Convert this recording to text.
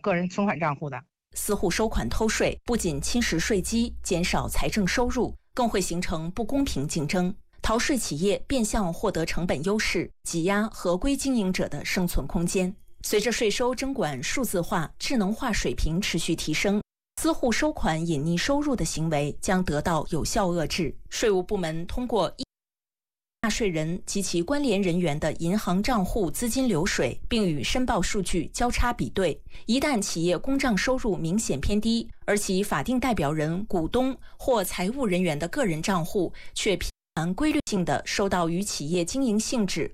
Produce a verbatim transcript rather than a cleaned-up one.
个人存款账户的。 私户收款偷税不仅侵蚀税基，减少财政收入，更会形成不公平竞争。逃税企业变相获得成本优势，挤压合规经营者的生存空间。随着税收征管数字化、智能化水平持续提升，私户收款隐匿收入的行为将得到有效遏制。税务部门通过纳税人及其关联人员的银行账户资金流水，并与申报数据交叉比对。一旦企业公账收入明显偏低，而其法定代表人、股东或财务人员的个人账户却频繁规律性地收到与企业经营性质